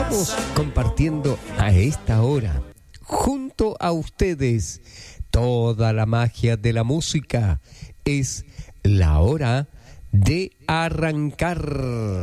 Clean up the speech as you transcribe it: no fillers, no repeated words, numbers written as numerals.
Estamos compartiendo a esta hora, junto a ustedes, toda la magia de la música. Es la hora de arrancar.